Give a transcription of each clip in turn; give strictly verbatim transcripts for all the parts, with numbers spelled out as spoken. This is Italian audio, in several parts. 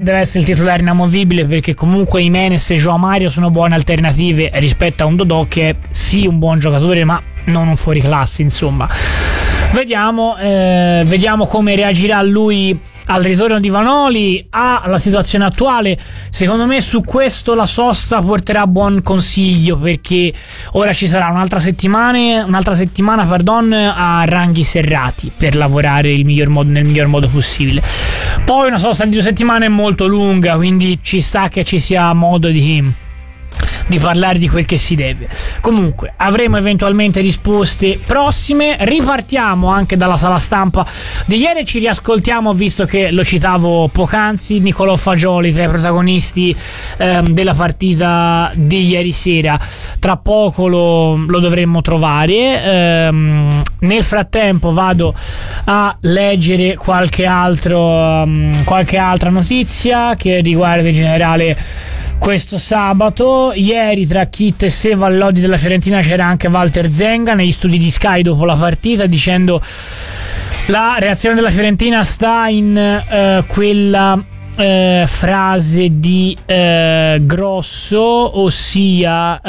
deve essere il titolare inamovibile, perché comunque Jimenez e João Mario sono buone alternative rispetto a un Dodò che è sì un buon giocatore ma non un fuoriclasse, insomma. Vediamo, eh, vediamo come reagirà lui al ritorno di Vanoli, alla situazione attuale. Secondo me su questo la sosta porterà buon consiglio, perché ora ci sarà un'altra settimana, un'altra settimana pardon, a ranghi serrati per lavorare il miglior modo, nel miglior modo possibile. Poi una sosta di due settimane è molto lunga, quindi ci sta che ci sia modo di di parlare di quel che si deve. Comunque avremo eventualmente risposte prossime. Ripartiamo anche dalla sala stampa di ieri e ci riascoltiamo, visto che lo citavo poc'anzi, Nicolò Fagioli tra i protagonisti ehm, della partita di ieri sera. Tra poco lo, lo dovremmo trovare. Ehm, nel frattempo vado a leggere qualche altro um, qualche altra notizia che riguarda in generale questo sabato. Ieri tra Kit e Seva all'Odi della Fiorentina c'era anche Walter Zenga negli studi di Sky dopo la partita, dicendo la reazione della Fiorentina sta in uh, quella uh, frase di uh, Grosso, ossia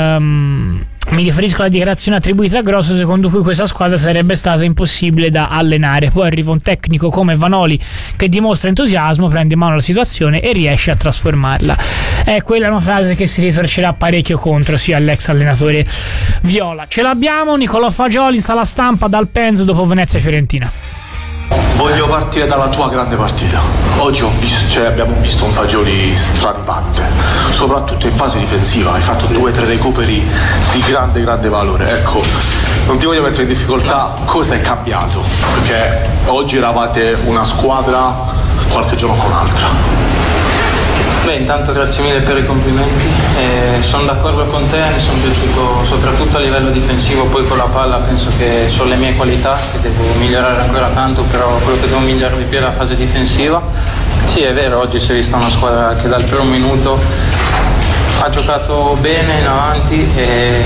um, mi riferisco alla dichiarazione attribuita a Grosso secondo cui questa squadra sarebbe stata impossibile da allenare. Poi arriva un tecnico come Vanoli che dimostra entusiasmo, prende in mano la situazione e riesce a trasformarla. È quella una frase che si ritorcerà parecchio contro sia all'ex allenatore viola. Ce l'abbiamo, Nicolò Fagioli in sala stampa dal Penzo dopo Venezia Fiorentina. Voglio partire dalla tua grande partita. Oggi ho visto, cioè abbiamo visto un Fagioli straripante, soprattutto in fase difensiva. Hai fatto due o tre recuperi di grande grande valore. Ecco, non ti voglio mettere in difficoltà, cosa è cambiato? Perché oggi eravate una squadra, qualche giorno con un'altra. Beh, intanto grazie mille per i complimenti, eh, sono d'accordo con te, mi sono piaciuto soprattutto a livello difensivo, poi con la palla penso che sono le mie qualità, che devo migliorare ancora tanto, però quello che devo migliorare di più è la fase difensiva. Sì, è vero, oggi si è vista una squadra che dal primo minuto ha giocato bene in avanti e,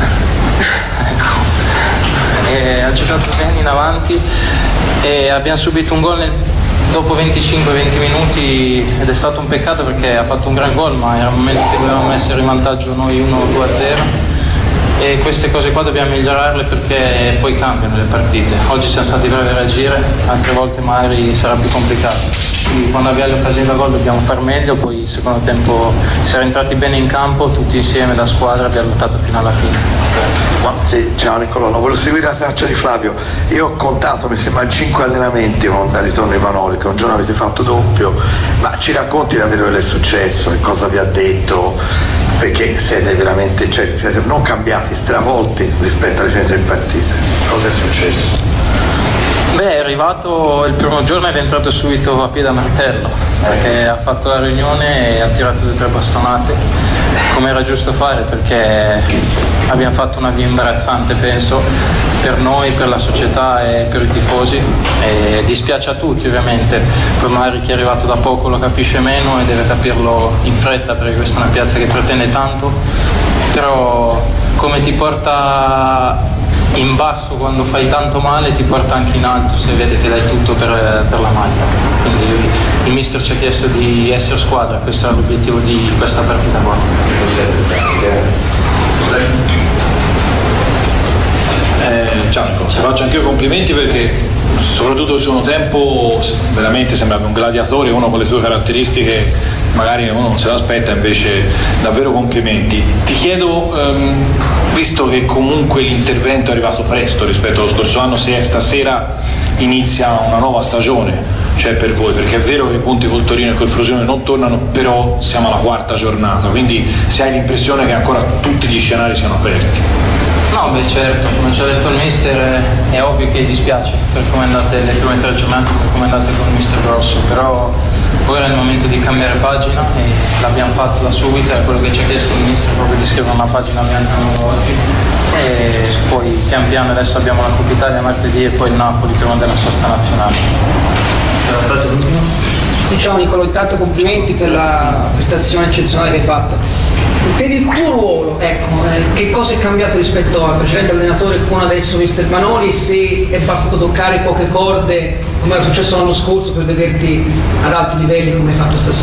ecco, e ha giocato bene in avanti e abbiamo subito un gol nel dopo venticinque venti minuti ed è stato un peccato perché ha fatto un gran gol, ma era un momento che dovevamo essere in vantaggio noi uno due a zero e queste cose qua dobbiamo migliorarle perché poi cambiano le partite. Oggi siamo stati bravi a reagire, altre volte magari sarà più complicato. Quindi quando abbiamo le occasioni da gol dobbiamo far meglio, poi il secondo tempo siamo entrati bene in campo, tutti insieme da squadra abbiamo lottato fino alla fine. Sì, ciao Nicolò, volevo seguire la traccia di Flavio. Io ho contato, mi sembra, cinque allenamenti con il ritorno di Vanoli, che un giorno avete fatto doppio, ma ci racconti davvero che è successo e cosa vi ha detto? Perché siete veramente, cioè, siete non cambiati, stravolti rispetto alle prime tre partite. Cosa è successo? Beh, è arrivato il primo giorno ed è entrato subito a piede a martello, perché ha fatto la riunione e ha tirato due o tre bastonate, come era giusto fare, perché abbiamo fatto una via imbarazzante, penso, per noi, per la società e per i tifosi, e dispiace a tutti ovviamente, poi magari chi è arrivato da poco lo capisce meno e deve capirlo in fretta, perché questa è una piazza che pretende tanto, però come ti porta in basso quando fai tanto male ti porta anche in alto se vede che dai tutto per, per la maglia. Quindi il mister ci ha chiesto di essere squadra, questo era l'obiettivo di questa partita qua. Eh, ciao Nico, ti faccio anche io complimenti perché soprattutto il secondo tempo veramente sembrava un gladiatore, uno con le sue caratteristiche magari uno non se l'aspetta, invece davvero complimenti. Ti chiedo, ehm, visto che comunque l'intervento è arrivato presto rispetto allo scorso anno, se stasera inizia una nuova stagione, cioè per voi, perché è vero che i punti col Torino e col Frosinone non tornano, però siamo alla quarta giornata, quindi se hai l'impressione che ancora tutti gli scenari siano aperti. No, beh certo, come ci ha detto il mister è ovvio che dispiace per come è andate le prime tre giornate, per come è andate con il mister Grosso, però ora è il momento di cambiare pagina e l'abbiamo fatto da subito, è quello che ci ha chiesto il mister, proprio di scrivere una pagina bianca oggi e poi pian piano adesso abbiamo la Coppa Italia martedì e poi il Napoli prima della sosta nazionale. Sì, ciao Nicolò, intanto complimenti per la prestazione eccezionale che hai fatto. Per il tuo ruolo, ecco, eh, che cosa è cambiato rispetto al precedente allenatore con adesso mister Vanoli, se è bastato toccare poche corde come era successo l'anno scorso per vederti ad alti livelli come hai fatto stasera?